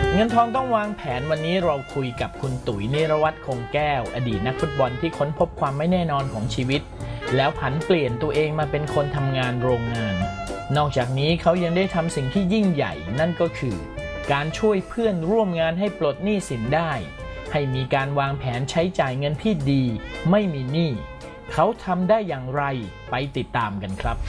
เงินทองต้องวางแผนวันนี้เราคุยกับคุณตุ๋ยนิรวัฒน์คงแก้วอดีตนักฟุตบอลที่ค้นพบความไม่แน่นอนของชีวิตแล้วผันเปลี่ยนตัวเองมาเป็นคนทำงานโรงงานนอกจากนี้เขายังได้ทำสิ่งที่ยิ่งใหญ่นั่นก็คือการช่วยเพื่อนร่วมงานให้ปลดหนี้สินได้ให้มีการวางแผนใช้จ่ายเงินที่ดีไม่มีหนี้เขาทำได้อย่างไรไปติดตามกันครับ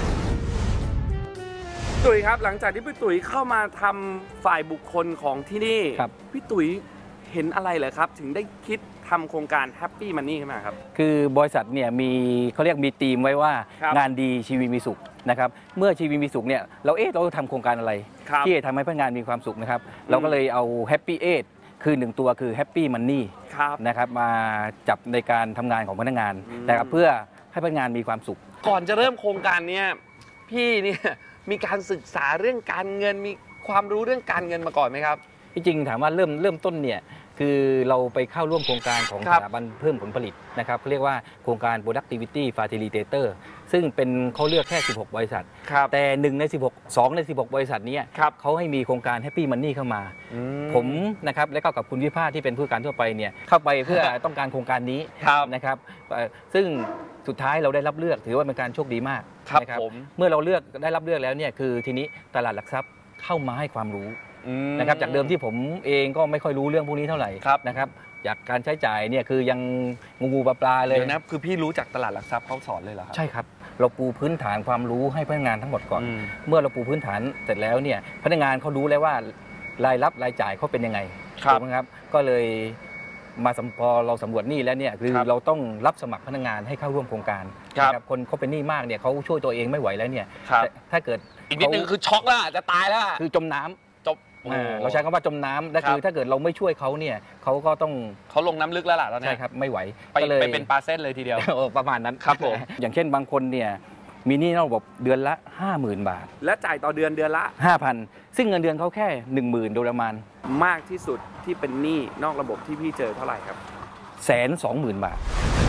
ตุ๋ยครับหลังจากที่พี่ตุ๋ยเข้ามาทำฝ่ายบุคคลของที่นี่พี่ตุ๋ยเห็นอะไรเหรอครับถึงได้คิดทำโครงการ Happy Money ขึ้นมาครับคือบริษัทเนี่ยเขาเรียกมีธีมไว้ว่างานดีชีวิตมีสุขนะครับเมื่อชีวิตมีสุขเนี่ยเราทำโครงการอะไรที่จะทำให้พนักงานมีความสุขนะครับเราก็เลยเอา Happy Aid คือ1ตัวคือ Happy Money นะครับมาจับในการทำงานของพนักงานนะครับเพื่อให้พนักงานมีความสุขก่อนจะเริ่มโครงการนี้พี่เนี่ยมีการศึกษาเรื่องการเงินมีความรู้เรื่องการเงินมาก่อนไหมครับจริงๆถามว่าเริ่มต้นเนี่ยคือเราไปเข้าร่วมโครงการของสถาบันเพิ่มผลผลิตนะครับเขาเรียกว่าโครงการ productivity facilitator ซึ่งเป็นเขาเลือกแค่16บริษัทแต่1ใน16 2ใน16บริษัทนี้เขาให้มีโครงการ Happy Money เข้ามาผมนะครับและก็กับคุณวิภาที่เป็นผู้การทั่วไปเนี่ยเข้าไปเพื่อต้องการโครงการนี้นะครับซึ่งสุดท้ายเราได้รับเลือกถือว่าเป็นการโชคดีมากนะครับเมื่อเราได้รับเลือกแล้วเนี่ยคือทีนี้ตลาดหลักทรัพย์เข้ามาให้ความรู้นะครับจากเดิมที่ผมเองก็ไม่ค่อยรู้เรื่องพวกนี้เท่าไหร่นะครับจากการใช้จ่ายเนี่ยคือยังงูปลาเลยนะคือพี่รู้จากตลาดหลักทรัพย์เขาสอนเลยเหรอครับใช่ครับเราปูพื้นฐานความรู้ให้พนักงานทั้งหมดก่อนเมื่อเราปูพื้นฐานเสร็จแล้วเนี่ยพนักงานเขารู้แล้วว่ารายรับรายจ่ายเขาเป็นยังไงถูกไหมครับก็เลยพอเราสำรวจหนี้แล้วเนี่ยคือเราต้องรับสมัครพนักงานให้เข้าร่วมโครงการนะครับคนเขาเป็นหนี้มากเนี่ยเขาช่วยตัวเองไม่ไหวแล้วเนี่ยถ้าเกิดอีกนิดนึงคือช็อกแล้วจะตายแล้วคือจมน้ำเราใช้คำว่าจมน้ำนั่นคือถ้าเกิดเราไม่ช่วยเขาเนี่ยเขาก็ต้องเขาลงน้ำลึกแล้วล่ะตอนนี้ใช่ครับไม่ไหวไปเป็นปลาเส้นเลยทีเดียวประมาณนั้นครับผมอย่างเช่นบางคนเนี่ยมีหนี้นอกระบบเดือนละ 50,000 บาทและจ่ายต่อเดือนละ 5,000 ซึ่งเงินเดือนเขาแค่ 10,000 โดยประมาณมากที่สุดที่เป็นหนี้นอกระบบที่พี่เจอเท่าไหร่ครับ 120,000 บาท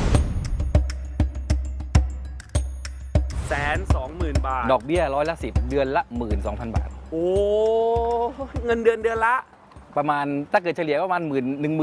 120,000 บาทดอกเบี้ย10%เดือนละ 12,000 บาทโอ้เงินเดือนละประมาณถ้าเกิดเฉลี่ยประมาณ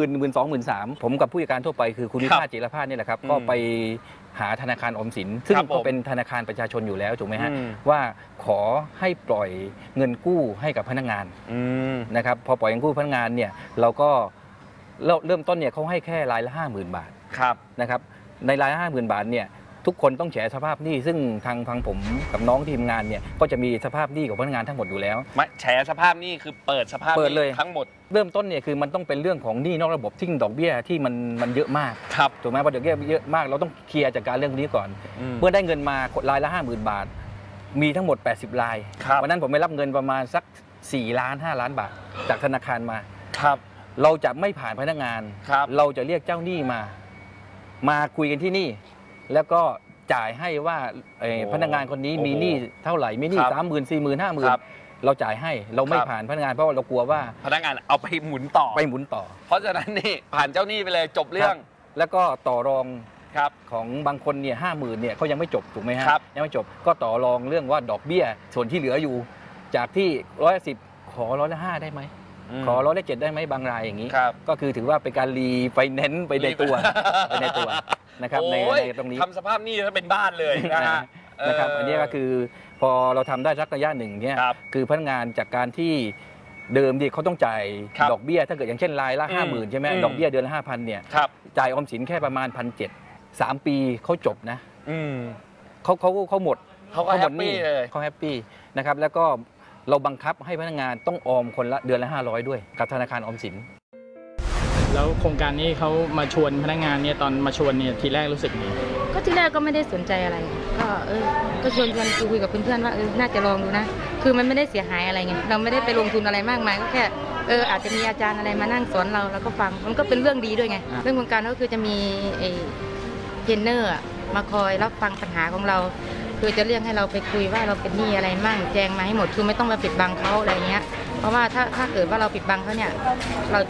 12,000 ผมกับผู้จัดการทั่วไปคือคุณวิภาจิรภาสนี่แหละครับก็ไปหาธนาคารออมสินซึ่งก็เป็นธนาคารประชาชนอยู่แล้วถูกไหมฮะว่าขอให้ปล่อยเงินกู้ให้กับพนักงานนะครับพอปล่อยเงินกู้พนักงานเนี่ยเราก็เริ่มต้นเนี่ยเขาให้แค่รายละ 50,000 บาทนะครับในรายละ 50,000 บาทเนี่ยทุกคนต้องแฉสภาพหนี้ซึ่งทางผมกับน้องทีมงานเนี่ยก็จะมีสภาพหนี้ของพนักงานทั้งหมดอยู่แล้วแฉสภาพหนี้คือเปิดสภาพเลยทั้งหมดเริ่มต้นเนี่ยคือมันต้องเป็นเรื่องของหนี้นอกระบบที่ดอกเบี้ยที่มันเยอะมากถูกไหมพอดอกเบี้ยเยอะมากเราต้องเคลียร์จัดการเรื่องนี้ก่อนเมื่อได้เงินมารายละ 50,000 บาทมีทั้งหมด80รายวันนั้นผมไม่รับเงินประมาณสัก4 ล้าน 5 ล้านบาทจากธนาคารมาเราจะไม่ผ่านพนักงานเราจะเรียกเจ้าหนี้มาคุยกันที่นี่แล้วก็จ่ายให้ว่าพนักงานคนนี้มีหนี้เท่าไหร่มีหนี้30,000 40,000 50,000เราจ่ายให้เราไม่ผ่านพนักงานเพราะเรากลัวว่าพนักงานเอาไปหมุนต่อเพราะฉะนั้นนี่ผ่านเจ้าหนี้ไปเลยจบเรื่องแล้วก็ต่อรองของบางคนเนี่ย50,000เนี่ยเขายังไม่จบถูกไหมฮะยังไม่จบก็ต่อรองเรื่องว่าดอกเบี้ยส่วนที่เหลืออยู่จากที่110ขอ105ได้ไหมขอ107ได้ไหมบางรายอย่างนี้ก็คือถือว่าเป็นการรีไฟแนนซ์ไปในตัวนะครับในตรงนี้ทำสภาพหนี้ถ้าเป็นบ้านเลยนะครับอันนี้ก็คือพอเราทำได้สักระยะหนึ่งเนี่ยคือพนักงานจากการที่เดิมที่เขาต้องจ่ายดอกเบี้ยถ้าเกิดอย่างเช่นรายละ 50,000 ใช่ไหมดอกเบี้ยเดือนละ 5,000 เนี่ยจ่ายออมสินแค่ประมาณ 1,700 3 ปีเขาจบนะเขาหมดแฮปปี้เลยเขาแฮปปี้นะครับแล้วก็เราบังคับให้พนักงานต้องออมคนละเดือนละ500ด้วยกับธนาคารออมสินแล้วโครงการนี้เขามาชวนพนักงานเนี่ยตอนมาชวนเนี่ยทีแรกรู้สึกไงก็ทีแรกก็ไม่ได้สนใจอะไรก็ชวนคุยกับเพื่อนๆว่าน่าจะลองดูนะคือมันไม่ได้เสียหายอะไรไงเราไม่ได้ไปลงทุนอะไรมากมายก็แค่อาจจะมีอาจารย์อะไรมานั่งสอนเราแล้วก็ฟังมันก็เป็นเรื่องดีด้วยไงเรื่องโครงการก็คือจะมีเทรนเนอร์มาคอยรับฟังปัญหาของเราคือจะเรียกให้เราไปคุยว่าเราเป็นหนี้อะไรมั่งแจ้งมาให้หมดคือไม่ต้องมาปิดบังเขาอะไรเงี้ยเพราะว่าถ้าเกิดว่าเราปิดบังเขาเนี่ยเรา